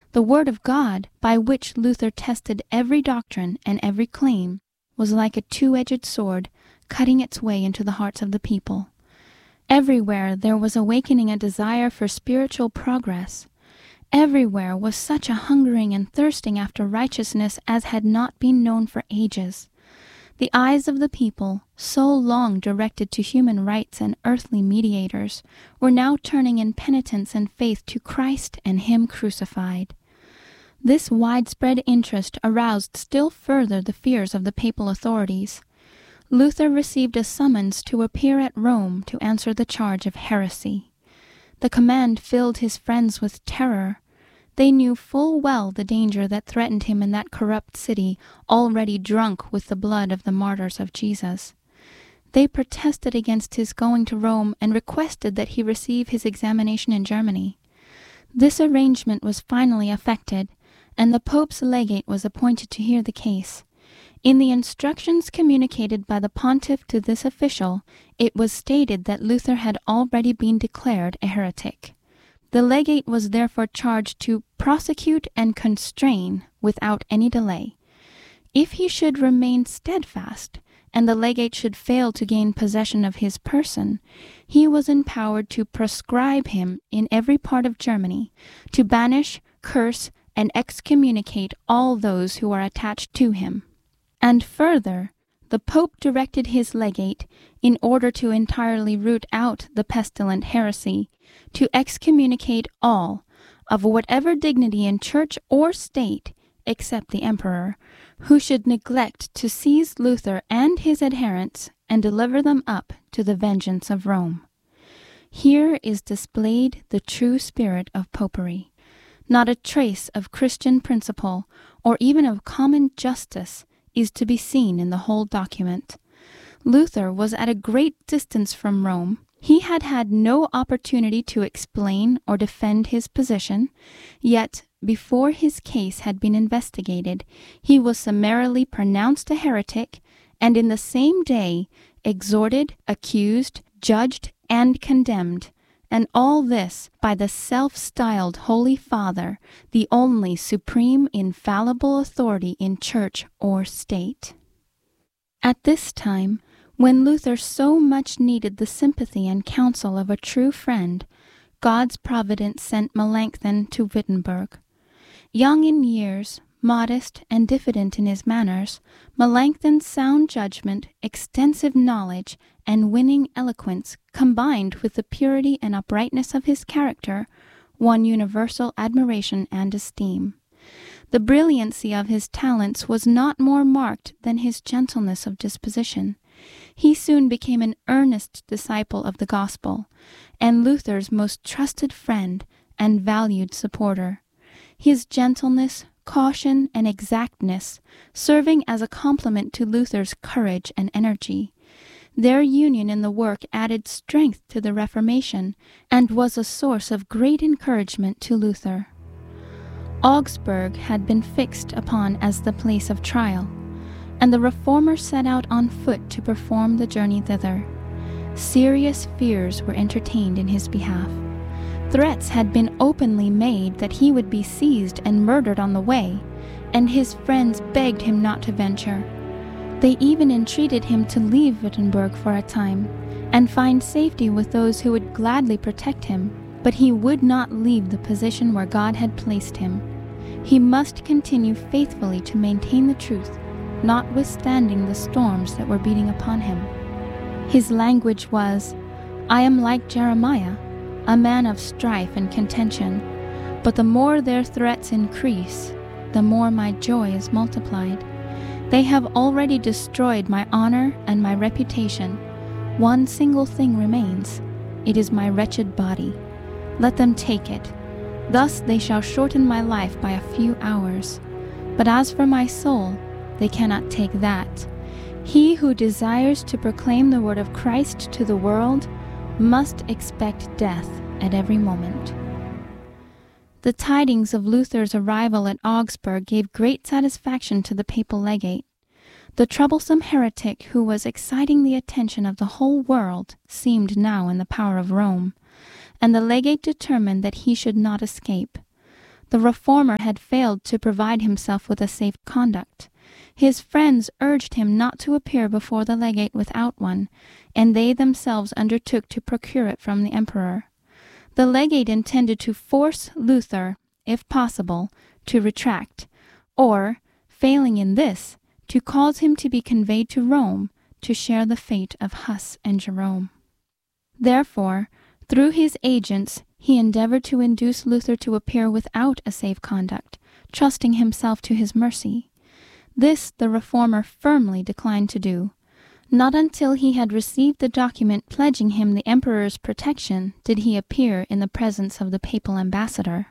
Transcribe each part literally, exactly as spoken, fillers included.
The Word of God, by which Luther tested every doctrine and every claim, was like a two-edged sword, cutting its way into the hearts of the people. Everywhere there was awakening a desire for spiritual progress. Everywhere was such a hungering and thirsting after righteousness as had not been known for ages. The eyes of the people, so long directed to human rights and earthly mediators, were now turning in penitence and faith to Christ and Him crucified. This widespread interest aroused still further the fears of the papal authorities. Luther received a summons to appear at Rome to answer the charge of heresy. The command filled his friends with terror. They knew full well the danger that threatened him in that corrupt city, already drunk with the blood of the martyrs of Jesus. They protested against his going to Rome and requested that he receive his examination in Germany. This arrangement was finally effected, and the Pope's legate was appointed to hear the case. In the instructions communicated by the pontiff to this official, it was stated that Luther had already been declared a heretic. The legate was therefore charged to prosecute and constrain without any delay. If he should remain steadfast, and the legate should fail to gain possession of his person, he was empowered to proscribe him in every part of Germany, to banish, curse, and excommunicate all those who are attached to him. And further, the Pope directed his legate, in order to entirely root out the pestilent heresy, to excommunicate all, of whatever dignity in church or state, except the emperor, who should neglect to seize Luther and his adherents and deliver them up to the vengeance of Rome. Here is displayed the true spirit of popery. Not a trace of Christian principle, or even of common justice, is to be seen in the whole document. Luther was at a great distance from Rome. He had had no opportunity to explain or defend his position, yet before his case had been investigated, he was summarily pronounced a heretic, and in the same day exhorted, accused, judged, and condemned, and all this by the self-styled Holy Father, the only supreme infallible authority in church or state. At this time, when Luther so much needed the sympathy and counsel of a true friend, God's providence sent Melanchthon to Wittenberg. Young in years, modest and diffident in his manners, Melanchthon's sound judgment, extensive knowledge, and winning eloquence, combined with the purity and uprightness of his character, won universal admiration and esteem. The brilliancy of his talents was not more marked than his gentleness of disposition. He soon became an earnest disciple of the gospel, and Luther's most trusted friend and valued supporter. His gentleness, caution, and exactness serving as a complement to Luther's courage and energy. Their union in the work added strength to the Reformation and was a source of great encouragement to Luther. Augsburg had been fixed upon as the place of trial, and the reformer set out on foot to perform the journey thither. Serious fears were entertained in his behalf. Threats had been openly made that he would be seized and murdered on the way, and his friends begged him not to venture. They even entreated him to leave Wittenberg for a time, and find safety with those who would gladly protect him, but he would not leave the position where God had placed him. He must continue faithfully to maintain the truth, notwithstanding the storms that were beating upon him. His language was, "I am like Jeremiah, a man of strife and contention, but the more their threats increase, the more my joy is multiplied. They have already destroyed my honor and my reputation. One single thing remains. It is my wretched body. Let them take it. Thus they shall shorten my life by a few hours. But as for my soul, they cannot take that. He who desires to proclaim the word of Christ to the world must expect death at every moment." The tidings of Luther's arrival at Augsburg gave great satisfaction to the papal legate. The troublesome heretic who was exciting the attention of the whole world seemed now in the power of Rome, and the legate determined that he should not escape. The reformer had failed to provide himself with a safe conduct. His friends urged him not to appear before the legate without one, and they themselves undertook to procure it from the emperor. The legate intended to force Luther, if possible, to retract, or, failing in this, to cause him to be conveyed to Rome to share the fate of Huss and Jerome. Therefore, through his agents, he endeavored to induce Luther to appear without a safe conduct, trusting himself to his mercy. This the reformer firmly declined to do. Not until he had received the document pledging him the emperor's protection did he appear in the presence of the papal ambassador.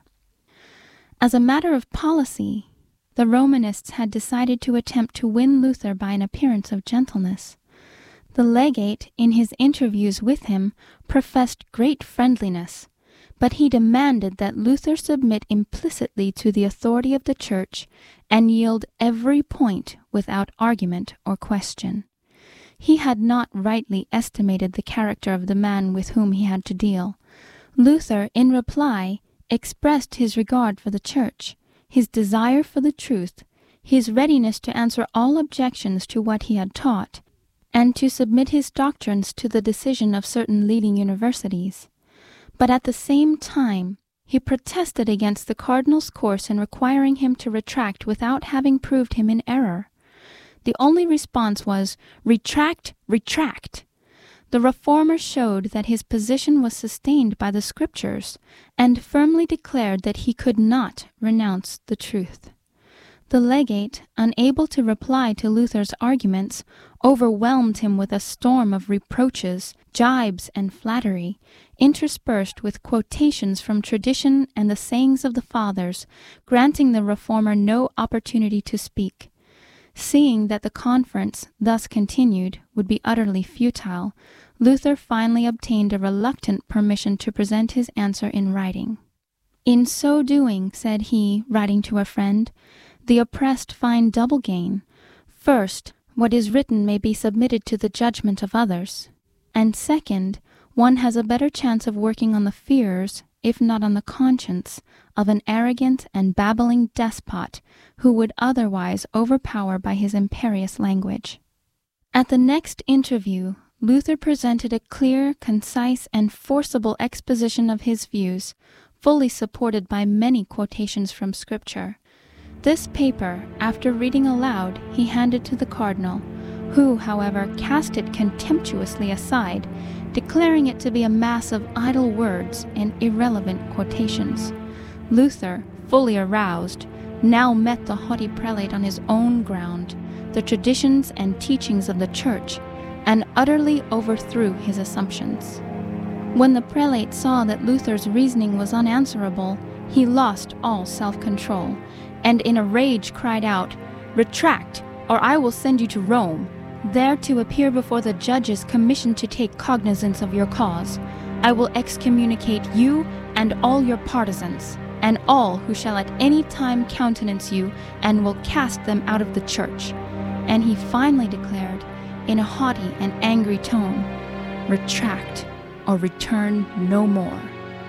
As a matter of policy, the Romanists had decided to attempt to win Luther by an appearance of gentleness. The legate, in his interviews with him, professed great friendliness, but he demanded that Luther submit implicitly to the authority of the Church and yield every point without argument or question. He had not rightly estimated the character of the man with whom he had to deal. Luther, in reply, expressed his regard for the Church, his desire for the truth, his readiness to answer all objections to what he had taught, and to submit his doctrines to the decision of certain leading universities. But at the same time, he protested against the cardinal's course in requiring him to retract without having proved him in error. The only response was, "Retract, retract!" The reformer showed that his position was sustained by the Scriptures, and firmly declared that he could not renounce the truth. The legate, unable to reply to Luther's arguments, overwhelmed him with a storm of reproaches, jibes, and flattery, interspersed with quotations from tradition and the sayings of the Fathers, granting the reformer no opportunity to speak. Seeing that the conference, thus continued, would be utterly futile, Luther finally obtained a reluctant permission to present his answer in writing. "In so doing," said he, writing to a friend, "the oppressed find double gain. First, what is written may be submitted to the judgment of others. And second, one has a better chance of working on the fears, if not on the conscience, of an arrogant and babbling despot who would otherwise overpower by his imperious language." At the next interview, Luther presented a clear, concise, and forcible exposition of his views, fully supported by many quotations from Scripture. This paper, after reading aloud, he handed to the cardinal, who, however, cast it contemptuously aside, declaring it to be a mass of idle words and irrelevant quotations. Luther, fully aroused, now met the haughty prelate on his own ground, the traditions and teachings of the Church, and utterly overthrew his assumptions. When the prelate saw that Luther's reasoning was unanswerable, he lost all self-control, and in a rage cried out, "Retract, or I will send you to Rome, there to appear before the judges commissioned to take cognizance of your cause. I will excommunicate you and all your partisans, and all who shall at any time countenance you, and will cast them out of the Church." And he finally declared, in a haughty and angry tone, "Retract, or return no more."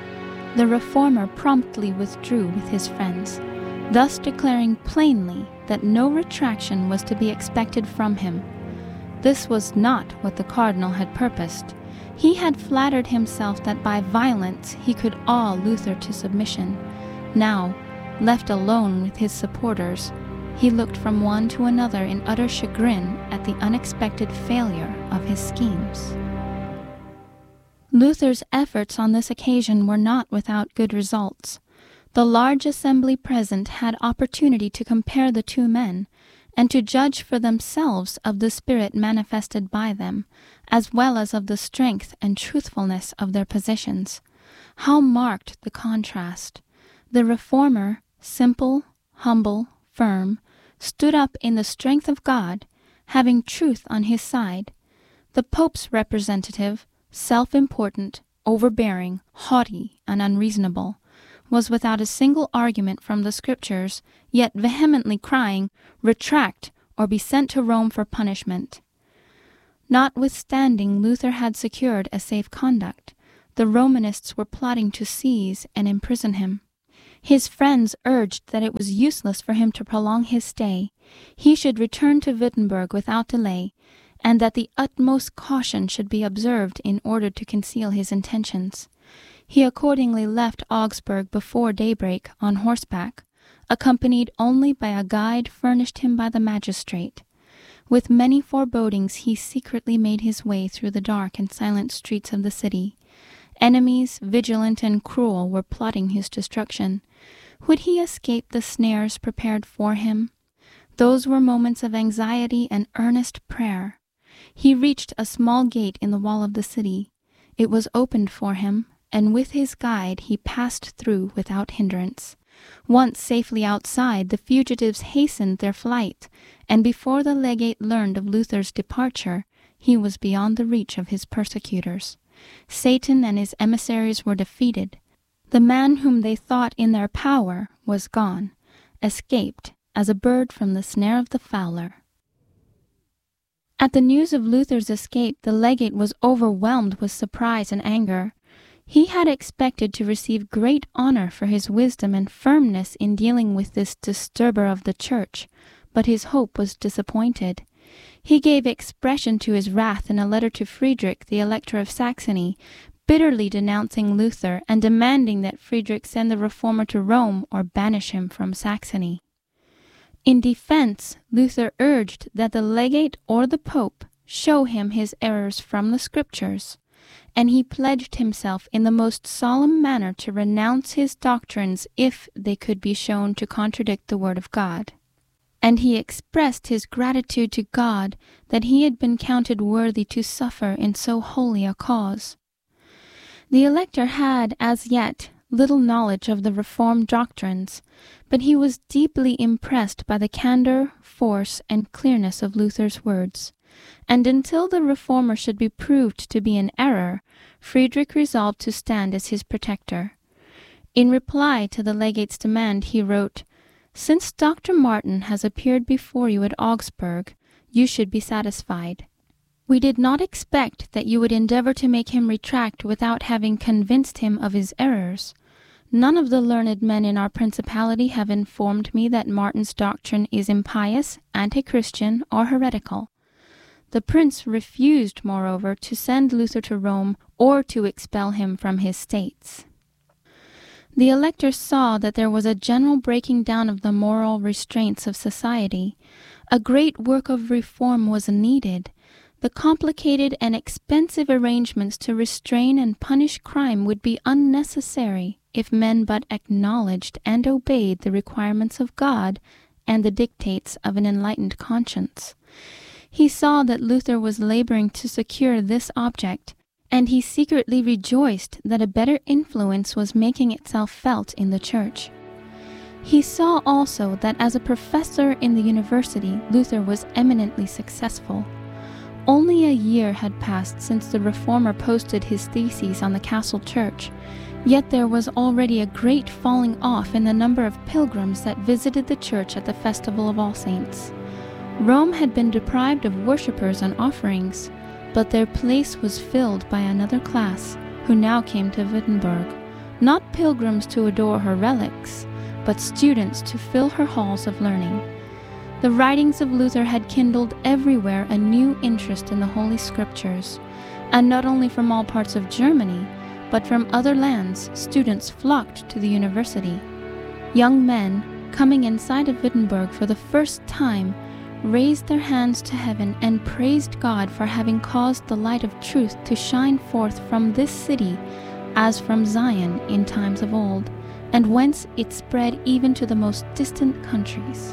The reformer promptly withdrew with his friends, thus declaring plainly that no retraction was to be expected from him. This was not what the cardinal had purposed. He had flattered himself that by violence he could awe Luther to submission. Now, left alone with his supporters, he looked from one to another in utter chagrin at the unexpected failure of his schemes. Luther's efforts on this occasion were not without good results. The large assembly present had opportunity to compare the two men, and to judge for themselves of the spirit manifested by them, as well as of the strength and truthfulness of their positions. How marked the contrast! The reformer, simple, humble, firm, stood up in the strength of God, having truth on his side. The Pope's representative, self-important, overbearing, haughty, and unreasonable, was without a single argument from the Scriptures, yet vehemently crying, "Retract, or be sent to Rome for punishment." Notwithstanding Luther had secured a safe conduct, the Romanists were plotting to seize and imprison him. His friends urged that it was useless for him to prolong his stay. He should return to Wittenberg without delay, and that the utmost caution should be observed in order to conceal his intentions. He accordingly left Augsburg before daybreak on horseback, accompanied only by a guide furnished him by the magistrate. With many forebodings he secretly made his way through the dark and silent streets of the city. Enemies, vigilant and cruel, were plotting his destruction. Would he escape the snares prepared for him? Those were moments of anxiety and earnest prayer. He reached a small gate in the wall of the city. It was opened for him, and with his guide he passed through without hindrance. Once safely outside, the fugitives hastened their flight, and before the legate learned of Luther's departure, he was beyond the reach of his persecutors. Satan and his emissaries were defeated. The man whom they thought in their power was gone, escaped as a bird from the snare of the fowler. At the news of Luther's escape, the legate was overwhelmed with surprise and anger. He had expected to receive great honor for his wisdom and firmness in dealing with this disturber of the church, but his hope was disappointed. He gave expression to his wrath in a letter to Friedrich, the Elector of Saxony, bitterly denouncing Luther and demanding that Friedrich send the reformer to Rome or banish him from Saxony. In defense, Luther urged that the legate or the pope show him his errors from the Scriptures, and he pledged himself in the most solemn manner to renounce his doctrines if they could be shown to contradict the Word of God. And he expressed his gratitude to God that he had been counted worthy to suffer in so holy a cause. The Elector had, as yet, little knowledge of the Reformed doctrines, but he was deeply impressed by the candor, force, and clearness of Luther's words, and until the Reformer should be proved to be in error, Friedrich resolved to stand as his protector. In reply to the legate's demand, he wrote, "Since Doctor Martin has appeared before you at Augsburg, you should be satisfied. We did not expect that you would endeavor to make him retract without having convinced him of his errors. None of the learned men in our principality have informed me that Martin's doctrine is impious, anti-Christian, or heretical. The prince refused, moreover, to send Luther to Rome or to expel him from his states." The Elector saw that there was a general breaking down of the moral restraints of society. A great work of reform was needed. The complicated and expensive arrangements to restrain and punish crime would be unnecessary if men but acknowledged and obeyed the requirements of God and the dictates of an enlightened conscience. He saw that Luther was laboring to secure this object, and he secretly rejoiced that a better influence was making itself felt in the Church. He saw also that as a professor in the university, Luther was eminently successful. Only a year had passed since the Reformer posted his theses on the castle church, yet there was already a great falling off in the number of pilgrims that visited the church at the Festival of All Saints. Rome had been deprived of worshippers and offerings, but their place was filled by another class, who now came to Wittenberg, not pilgrims to adore her relics, but students to fill her halls of learning. The writings of Luther had kindled everywhere a new interest in the Holy Scriptures, and not only from all parts of Germany, but from other lands, students flocked to the university. Young men, coming inside of Wittenberg for the first time, raised their hands to heaven and praised God for having caused the light of truth to shine forth from this city as from Zion in times of old, and whence it spread even to the most distant countries.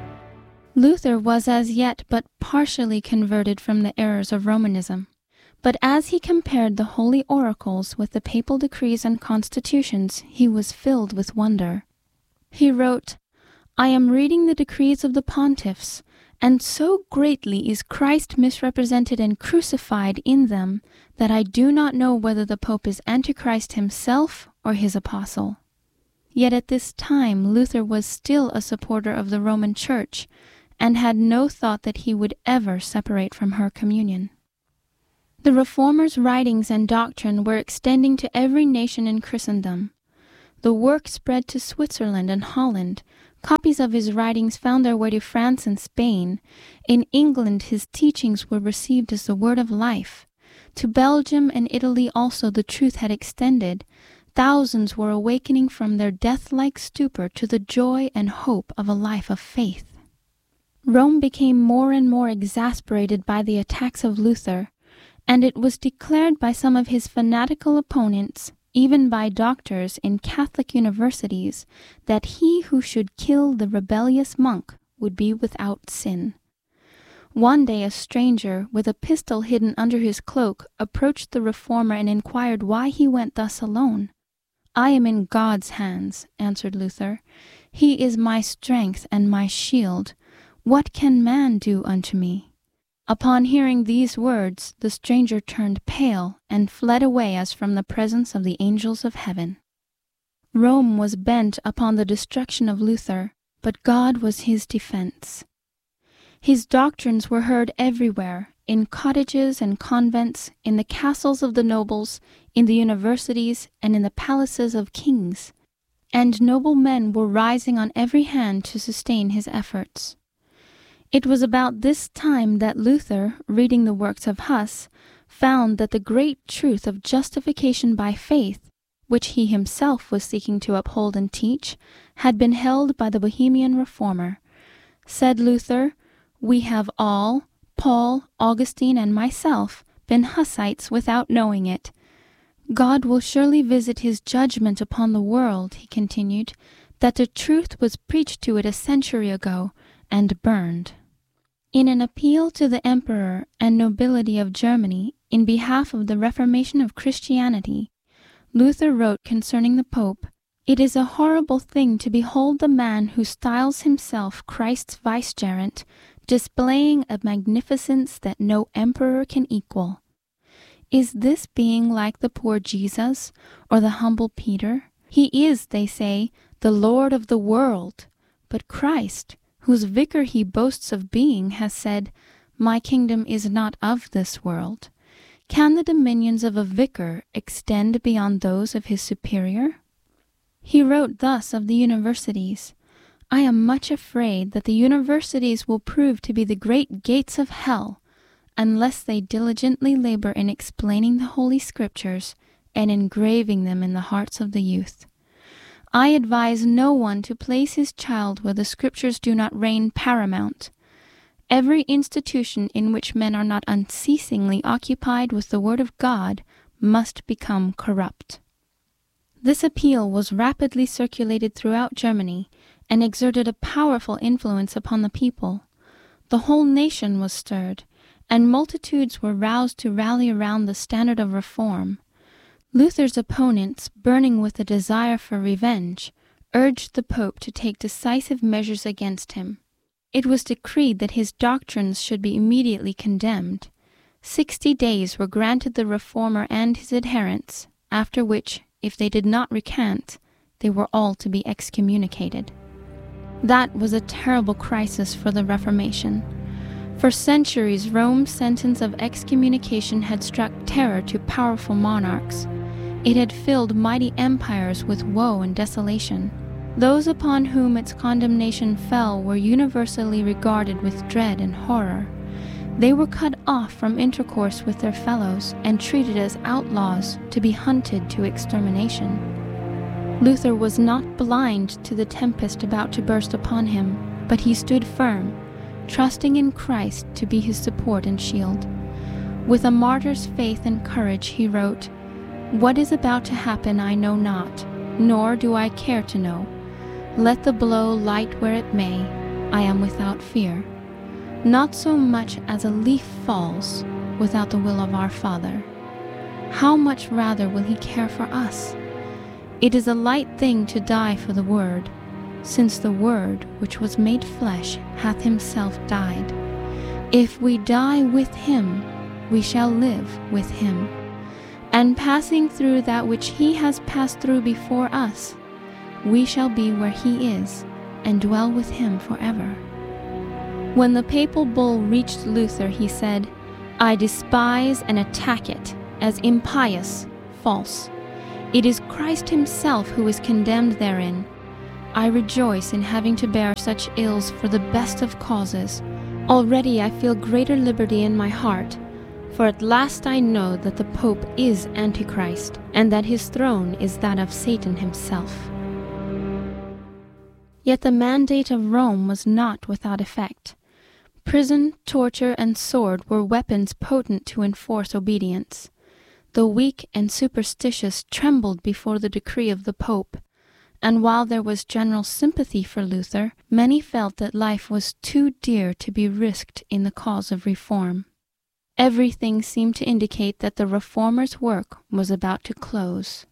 Luther was as yet but partially converted from the errors of Romanism, but as he compared the holy oracles with the papal decrees and constitutions, he was filled with wonder. He wrote, "I am reading the decrees of the pontiffs, and so greatly is Christ misrepresented and crucified in them that I do not know whether the Pope is Antichrist himself or his apostle." Yet at this time Luther was still a supporter of the Roman Church, and had no thought that he would ever separate from her communion. The Reformer's writings and doctrine were extending to every nation in Christendom. The work spread to Switzerland and Holland. Copies of his writings found their way to France and Spain. In England his teachings were received as the word of life. To Belgium and Italy also the truth had extended. Thousands were awakening from their death-like stupor to the joy and hope of a life of faith. Rome became more and more exasperated by the attacks of Luther, and it was declared by some of his fanatical opponents, even by doctors in Catholic universities, that he who should kill the rebellious monk would be without sin. One day a stranger, with a pistol hidden under his cloak, approached the reformer and inquired why he went thus alone. "I am in God's hands," answered Luther. "He is my strength and my shield. What can man do unto me?" Upon hearing these words, the stranger turned pale and fled away as from the presence of the angels of heaven. Rome was bent upon the destruction of Luther, but God was his defense. His doctrines were heard everywhere, in cottages and convents, in the castles of the nobles, in the universities, and in the palaces of kings, and noble men were rising on every hand to sustain his efforts. It was about this time that Luther, reading the works of Huss, found that the great truth of justification by faith, which he himself was seeking to uphold and teach, had been held by the Bohemian reformer. Said Luther, "We have all, Paul, Augustine, and myself, been Hussites without knowing it. God will surely visit his judgment upon the world," he continued, "that the truth was preached to it a century ago and burned." In an appeal to the emperor and nobility of Germany in behalf of the reformation of Christianity, Luther wrote concerning the Pope, "It is a horrible thing to behold the man who styles himself Christ's vicegerent displaying a magnificence that no emperor can equal. Is this being like the poor Jesus or the humble Peter? He is, they say, the Lord of the world, but Christ, whose vicar he boasts of being, has said, 'My kingdom is not of this world.' Can the dominions of a vicar extend beyond those of his superior?" He wrote thus of the universities, "I am much afraid that the universities will prove to be the great gates of hell, unless they diligently labor in explaining the Holy Scriptures and engraving them in the hearts of the youth. I advise no one to place his child where the Scriptures do not reign paramount. Every institution in which men are not unceasingly occupied with the Word of God must become corrupt." This appeal was rapidly circulated throughout Germany and exerted a powerful influence upon the people. The whole nation was stirred, and multitudes were roused to rally around the standard of reform. Luther's opponents, burning with a desire for revenge, urged the Pope to take decisive measures against him. It was decreed that his doctrines should be immediately condemned. Sixty days were granted the reformer and his adherents, after which, if they did not recant, they were all to be excommunicated. That was a terrible crisis for the Reformation. For centuries, Rome's sentence of excommunication had struck terror to powerful monarchs. It had filled mighty empires with woe and desolation. Those upon whom its condemnation fell were universally regarded with dread and horror. They were cut off from intercourse with their fellows and treated as outlaws to be hunted to extermination. Luther was not blind to the tempest about to burst upon him, but he stood firm, trusting in Christ to be his support and shield. With a martyr's faith and courage, he wrote, "What is about to happen I know not, nor do I care to know. Let the blow light where it may, I am without fear. Not so much as a leaf falls without the will of our Father. How much rather will he care for us? It is a light thing to die for the Word, since the Word which was made flesh hath himself died. If we die with him, we shall live with him. And passing through that which he has passed through before us, we shall be where he is, and dwell with him forever." When the papal bull reached Luther, he said, "I despise and attack it as impious, false. It is Christ himself who is condemned therein. I rejoice in having to bear such ills for the best of causes. Already I feel greater liberty in my heart, for at last I know that the Pope is Antichrist, and that his throne is that of Satan himself. Yet the mandate of Rome was not without effect. Prison, torture, and sword were weapons potent to enforce obedience. The weak and superstitious trembled before the decree of the Pope, and while there was general sympathy for Luther, many felt that life was too dear to be risked in the cause of reform. Everything seemed to indicate that the reformer's work was about to close.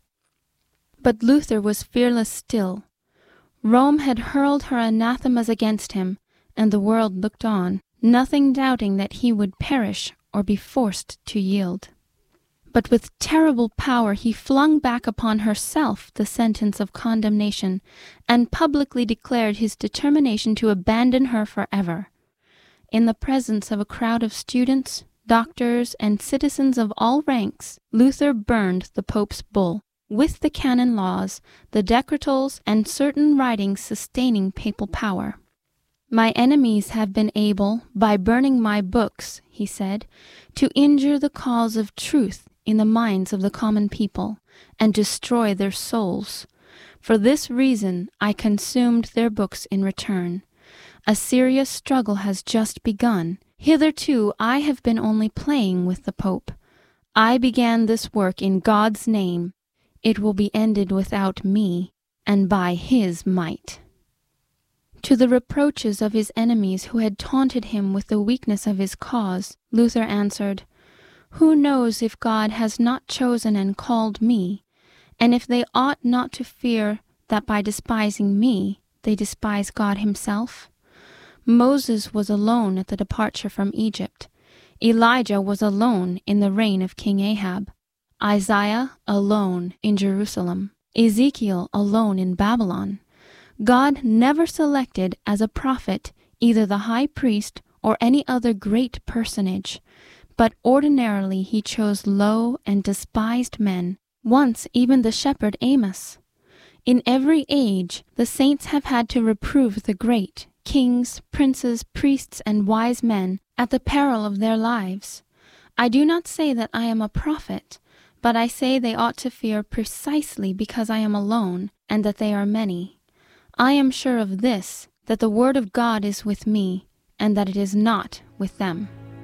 But Luther was fearless still. Rome had hurled her anathemas against him, and the world looked on, nothing doubting that he would perish or be forced to yield. But with terrible power he flung back upon herself the sentence of condemnation, and publicly declared his determination to abandon her forever. In the presence of a crowd of students, doctors, and citizens of all ranks, Luther burned the Pope's bull, with the canon laws, the decretals, and certain writings sustaining papal power. My enemies have been able, by burning my books, he said, to injure the cause of truth in the minds of the common people, and destroy their souls. For this reason I consumed their books in return. A serious struggle has just begun. Hitherto I have been only playing with the Pope. I began this work in God's name. It will be ended without me, and by his might. To the reproaches of his enemies who had taunted him with the weakness of his cause, Luther answered, "Who knows if God has not chosen and called me, and if they ought not to fear that by despising me they despise God himself? Moses was alone at the departure from Egypt. Elijah was alone in the reign of King Ahab. Isaiah alone in Jerusalem. Ezekiel alone in Babylon. God never selected as a prophet either the high priest or any other great personage, but ordinarily he chose low and despised men, once even the shepherd Amos. In every age, the saints have had to reprove the great, kings, princes, priests, and wise men, at the peril of their lives. I do not say that I am a prophet, but I say they ought to fear precisely because I am alone, and that they are many. I am sure of this, that the word of God is with me, and that it is not with them."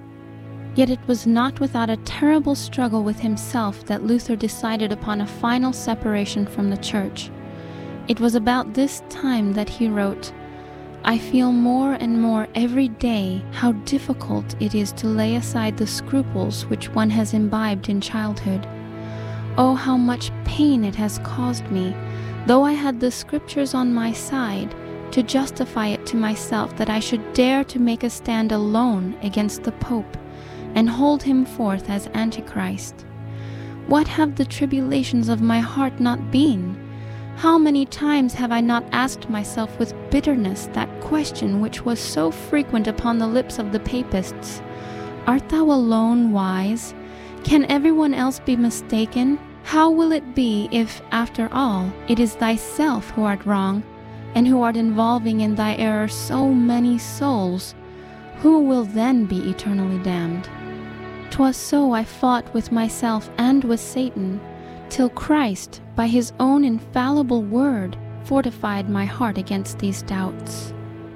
Yet it was not without a terrible struggle with himself that Luther decided upon a final separation from the Church. It was about this time that he wrote, "I feel more and more every day how difficult it is to lay aside the scruples which one has imbibed in childhood. Oh, how much pain it has caused me, though I had the Scriptures on my side, to justify it to myself that I should dare to make a stand alone against the Pope, and hold him forth as Antichrist. What have the tribulations of my heart not been? How many times have I not asked myself with bitterness that question which was so frequent upon the lips of the Papists, Art thou alone wise? Can everyone else be mistaken? How will it be if, after all, it is thyself who art wrong, and who art involving in thy error so many souls? Who will then be eternally damned? 'Twas so I fought with myself and with Satan, till Christ, by his own infallible word, fortified my heart against these doubts."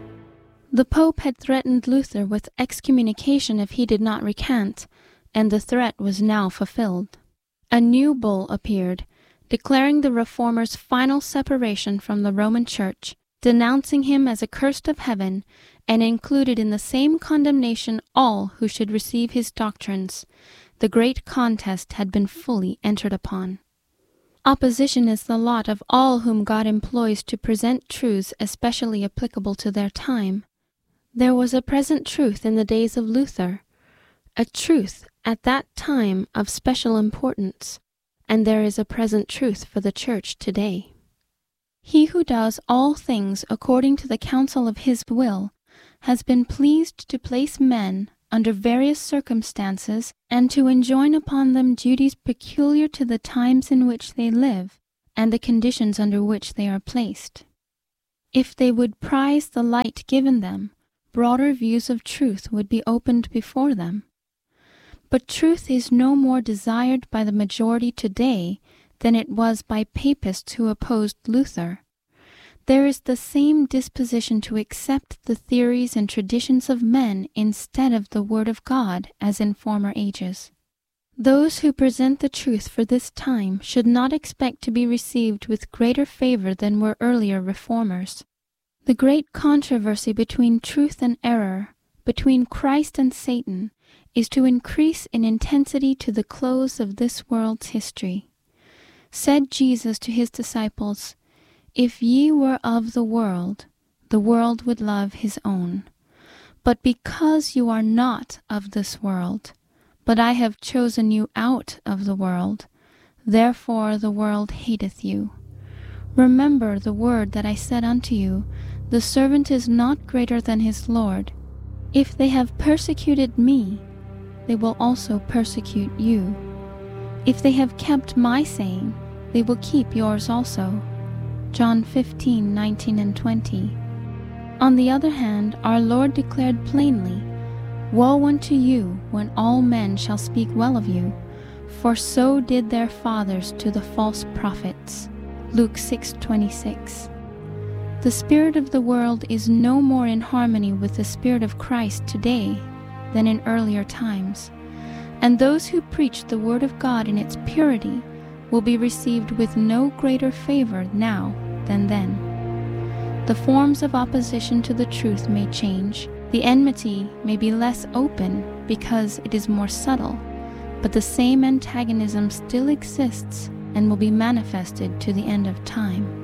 The Pope had threatened Luther with excommunication if he did not recant, and the threat was now fulfilled. A new bull appeared, declaring the reformer's final separation from the Roman Church, denouncing him as accursed of heaven, and included in the same condemnation all who should receive his doctrines. The great contest had been fully entered upon. Opposition is the lot of all whom God employs to present truths especially applicable to their time. There was a present truth in the days of Luther, a truth at that time of special importance, and there is a present truth for the Church today. He who does all things according to the counsel of his will has been pleased to place men, under various circumstances and to enjoin upon them duties peculiar to the times in which they live and the conditions under which they are placed. If they would prize the light given them, broader views of truth would be opened before them. But truth is no more desired by the majority today than it was by papists who opposed Luther. There is the same disposition to accept the theories and traditions of men instead of the Word of God as in former ages. Those who present the truth for this time should not expect to be received with greater favor than were earlier reformers. The great controversy between truth and error, between Christ and Satan, is to increase in intensity to the close of this world's history. Said Jesus to his disciples, "If ye were of the world, the world would love his own. But because you are not of this world, but I have chosen you out of the world, therefore the world hateth you. Remember the word that I said unto you, the servant is not greater than his Lord. If they have persecuted me, they will also persecute you. If they have kept my saying, they will keep yours also." John fifteen, nineteen and twenty. On the other hand, our Lord declared plainly, "Woe unto you when all men shall speak well of you, for so did their fathers to the false prophets." Luke six twenty-six. The spirit of the world is no more in harmony with the Spirit of Christ today than in earlier times, and those who preach the Word of God in its purity will be received with no greater favor now than then. The forms of opposition to the truth may change, the enmity may be less open because it is more subtle, but the same antagonism still exists and will be manifested to the end of time.